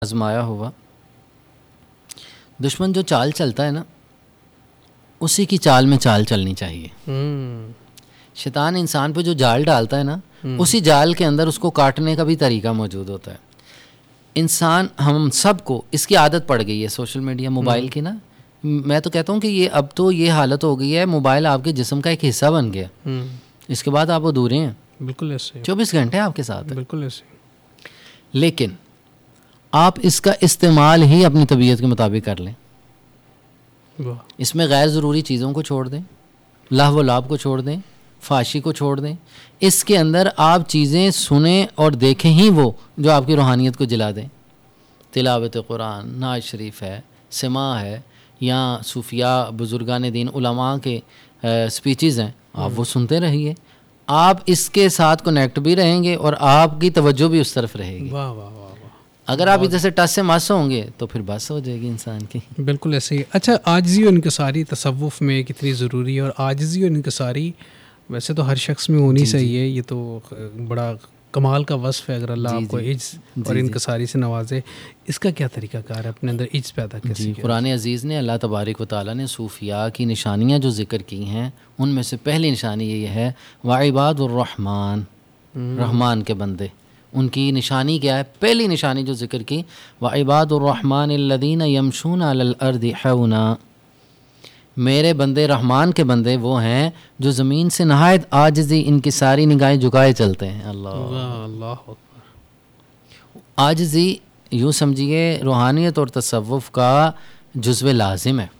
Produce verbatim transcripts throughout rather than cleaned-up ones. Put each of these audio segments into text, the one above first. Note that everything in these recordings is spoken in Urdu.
آزمایا ہوا. دشمن جو چال چلتا ہے نا اسی کی چال میں چال چلنی چاہیے. شیطان انسان پہ جو جال ڈالتا ہے نا اسی جال کے اندر اس کو کاٹنے کا بھی طریقہ موجود ہوتا ہے. انسان ہم سب کو اس کی عادت پڑ گئی ہے سوشل میڈیا موبائل کی نا. میں تو کہتا ہوں کہ یہ اب تو یہ حالت ہو گئی ہے موبائل آپ کے جسم کا ایک حصہ بن گیا. اس کے بعد آپ ادھورے ہیں. بالکل ایسے چوبیس گھنٹے آپ کے ساتھ. بالکل ایسے. لیکن آپ اس کا استعمال ہی اپنی طبیعت کے مطابق کر لیں. اس میں غیر ضروری چیزوں کو چھوڑ دیں, لہو و لعب کو چھوڑ دیں, فحاشی کو چھوڑ دیں. اس کے اندر آپ چیزیں سنیں اور دیکھیں ہی وہ جو آپ کی روحانیت کو جلا دیں. تلاوت قرآن, نعت شریف ہے, سماع ہے, یا صوفیاء بزرگان دین علماء کے سپیچز ہیں, آپ وہ سنتے رہیے. آپ اس کے ساتھ کنیکٹ بھی رہیں گے اور آپ کی توجہ بھی اس طرف رہے گی. واہ واہ واہ. اگر آپ ادھر سے ٹچ سے مس ہوں گے تو پھر بس ہو جائے گی انسان کی. بالکل ایسے ہی. اچھا, عاجزی و انکساری تصوف میں کتنی ضروری ہے؟ اور عاجزی و انکساری ویسے تو ہر شخص میں ہونی چاہیے, یہ تو بڑا کمال کا وصف ہے. اگر اللہ آپ کو عجز اور انکساری سے نوازے, اس کا کیا طریقہ کار ہے اپنے اندر عجز پیدا کیسے کیا؟ قرآن عزیز نے اللہ تبارک و تعالیٰ نے صوفیاء کی نشانیاں جو ذکر کی ہیں ان میں سے پہلی نشانی یہ ہے وعباد الرحمن, رحمان کے بندے. ان کی نشانی کیا ہے؟ پہلی نشانی جو ذکر کی وعباد الرحمن الذین یمشون علی الارض حونا, میرے بندے رحمان کے بندے وہ ہیں جو زمین سے نہایت عاجزی انکساری نگاہیں جھکائے چلتے ہیں. اللہ اللہ عاجزی یوں سمجھیے روحانیت اور تصوف کا جزو لازم ہے.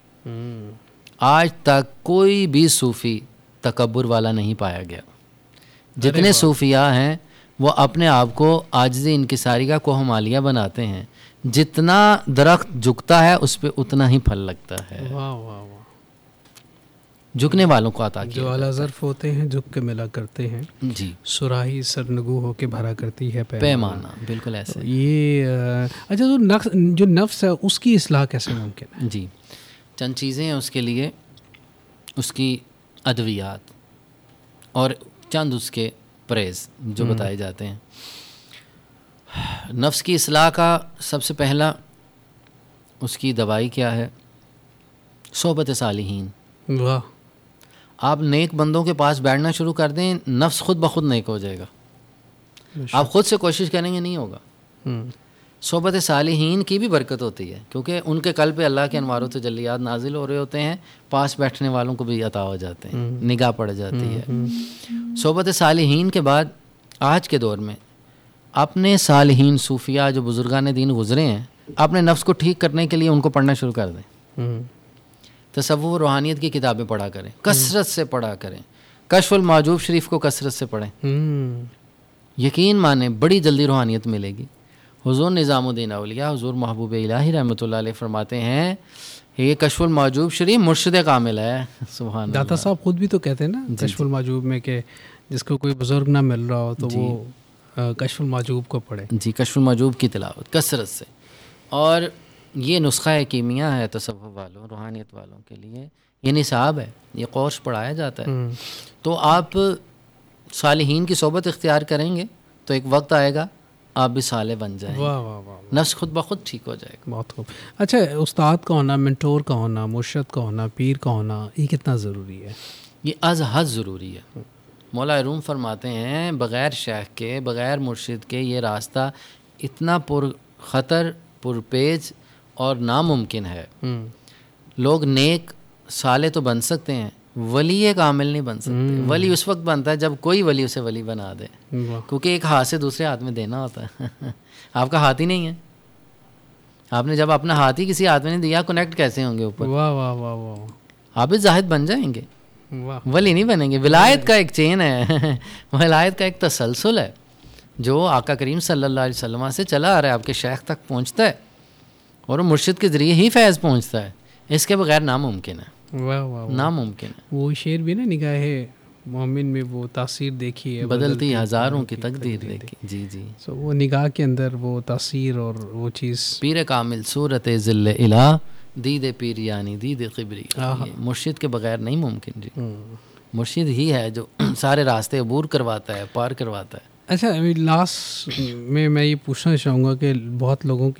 آج تک کوئی بھی صوفی تکبر والا نہیں پایا گیا. جتنے صوفیاء ہیں وہ اپنے آپ کو عاجزی انکساری کا کوہ مالیہ بناتے ہیں. جتنا درخت جھکتا ہے اس پہ اتنا ہی پھل لگتا ہے. واہ واہ واہ. جھکنے والوں کو عطا کیا. جو اعلیٰ ظرف ہوتے ہیں جھک کے ملا کرتے ہیں. جی. سراہی سرنگو ہو کے بھرا کرتی ہے پیمانہ. بالکل ایسے. یہ اچھا, جو نفس جو نفس ہے اس کی اصلاح کیسے ممکن ہے؟ جی, چند چیزیں ہیں اس کے لیے. اس کی ادویات اور چند اس کے پریز جو بتائے جاتے ہیں. نفس کی اصلاح کا سب سے پہلا اس کی دوائی کیا ہے؟ صحبت صالحین. واہ. آپ نیک بندوں کے پاس بیٹھنا شروع کر دیں, نفس خود بخود نیک ہو جائے گا. آپ خود سے کوشش کریں گے نہیں ہوگا. صحبت صالحین کی بھی برکت ہوتی ہے کیونکہ ان کے قلب پہ اللہ کے انوار و تجلیات نازل ہو رہے ہوتے ہیں. پاس بیٹھنے والوں کو بھی عطا ہو جاتے ہیں, نگاہ پڑ جاتی ہے. صحبت صالحین کے بعد آج کے دور میں اپنے صالحین صوفیاء جو بزرگان دین گزرے ہیں اپنے نفس کو ٹھیک کرنے کے لیے ان کو پڑھنا شروع کر دیں. تصوف روحانیت کی کتابیں پڑھا کریں, کثرت سے پڑھا کریں. کشف المعجوب شریف کو کثرت سے پڑھیں. یقین مانیں بڑی جلدی روحانیت ملے گی. حضور نظام الدین اولیاء حضور محبوب الہی رحمۃ اللہ علیہ فرماتے ہیں یہ کشف المعجوب شریف مرشد کامل ہے. سبحان اللہ. داتا صاحب خود بھی تو کہتے ہیں نا کشف المعجوب میں کہ جس کو کوئی بزرگ نہ مل رہا ہو تو وہ کشف المعجوب کو پڑھے. جی, کشف المعجوب کی تلاوت کثرت سے. اور یہ نسخہ کیمیا ہے تصوف والوں روحانیت والوں کے لیے. یہ نصاب ہے, یہ کورس پڑھایا جاتا ہے. تو آپ صالحین کی صحبت اختیار کریں گے تو ایک وقت آئے گا آپ بھی صالح بن جائیں گے. واہ واہ واہ. نفس خود بخود ٹھیک ہو جائے گا. بہت خوب. اچھا, استاد کا ہونا, منٹور کا ہونا, مرشد کا ہونا, پیر کا ہونا, یہ کتنا ضروری ہے؟ یہ از حد ضروری ہے. مولا روم فرماتے ہیں بغیر شیخ کے بغیر مرشد کے یہ راستہ اتنا پر خطر پر پیچ اور ناممکن ہے. لوگ نیک صالح تو بن سکتے ہیں, ولی کامل نہیں بن سکتے. ولی اس وقت بنتا ہے جب کوئی ولی اسے ولی بنا دے, کیونکہ ایک ہاتھ سے دوسرے ہاتھ میں دینا ہوتا ہے. آپ کا ہاتھ ہی نہیں ہے, آپ نے جب اپنا ہاتھ ہی کسی ہاتھ میں نہیں دیا کنیکٹ کیسے ہوں گے اوپر؟ واہ واہ واہ واہ. آپ بھی زاہد بن جائیں گے, ولی نہیں بنیں گے. ولایت کا ایک چین ہے, ولایت کا ایک تسلسل ہے جو آقا کریم صلی اللہ علیہ وسلم سے چلا آ رہا ہے, آپ کے شیخ تک پہنچتا ہے اور مرشد کے ذریعے ہی فیض پہنچتا ہے. اس کے بغیر ناممکن ہے. واہ واہ, ناممکن ہے. وہ شعر بھی نا نگاہ مومن میں وہ تاثیر دیکھی ہے بدلتی ہزاروں کی تقدیر دیکھی. جی جی. سو وہ نگاہ کے اندر وہ تاثیر اور وہ چیز. پیر کامل صورت ذل الہ دید پیر یعنی دید قبری, مرشد کے بغیر نہیں ممکن. جی, مرشد ہی ہے جو سارے راستے عبور کرواتا ہے, پار کرواتا ہے. اچھا ابھی لاسٹ میں میں یہ پوچھنا چاہوں گا کہ بہت لوگوں کی